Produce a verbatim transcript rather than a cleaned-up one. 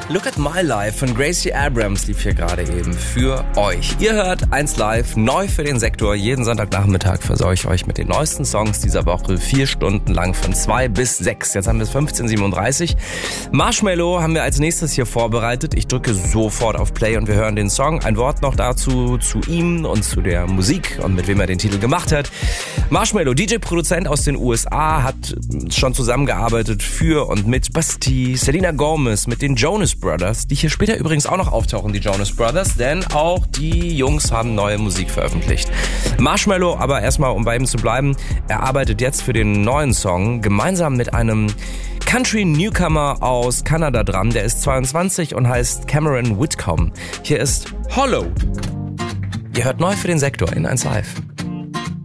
Look at My Life von Gracie Abrams lief hier gerade eben für euch. Ihr hört eins Live, neu für den Sektor. Jeden Sonntagnachmittag versorge ich euch mit den neuesten Songs dieser Woche. Vier Stunden lang von zwei bis sechs. Jetzt haben wir es fünfzehn Uhr siebenunddreißig. Marshmello haben wir als nächstes hier vorbereitet. Ich drücke sofort auf Play und wir hören den Song. Ein Wort noch dazu, zu ihm und zu der Musik und mit wem er den Titel gemacht hat. Marshmello, D J-Produzent aus den U S A, hat schon zusammengearbeitet für und mit Bastille, Selena Gomez, mit den Jonas Brothers, die hier später übrigens auch noch auftauchen, die Jonas Brothers, denn auch die Jungs haben neue Musik veröffentlicht. Marshmello, aber erstmal, um bei ihm zu bleiben, er arbeitet jetzt für den neuen Song gemeinsam mit einem Country-Newcomer aus Kanada dran. Der ist zweiundzwanzig und heißt Cameron Whitcomb. Hier ist Hollow. Ihr hört neu für den Sektor in eins Live.